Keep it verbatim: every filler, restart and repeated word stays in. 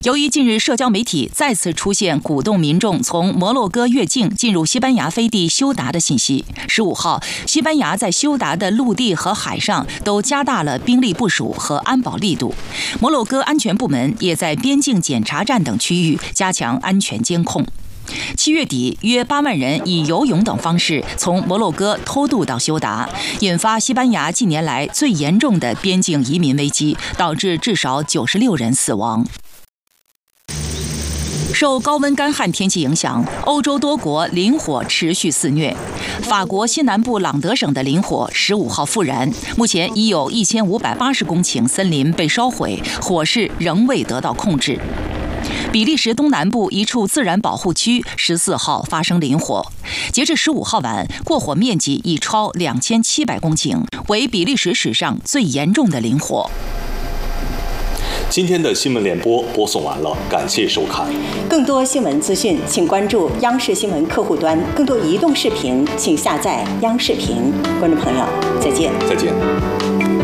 由于近日社交媒体再次出现鼓动民众从摩洛哥越境进入西班牙飞地休达的信息，十五号，西班牙在休达的陆地和海上都加大了兵力部署和安保力度。摩洛哥安全部门也在边境检查站等区域加强安全监控。七月底，约八万人以游泳等方式从摩洛哥偷渡到休达，引发西班牙近年来最严重的边境移民危机，导致至少九十六人死亡。受高温干旱天气影响，欧洲多国林火持续肆虐。法国西南部朗德省的林火十五号复燃，目前已有一千五百八十公顷森林被烧毁，火势仍未得到控制。比利时东南部一处自然保护区十四号发生林火，截至十五号晚，过火面积已超两千七百公顷，为比利时史上最严重的林火。 今天的新闻联播播送完了，感谢收看。 更多新闻资讯，请关注央视新闻客户端；更多移动视频，请下载央视频。观众朋友，再见。 再见。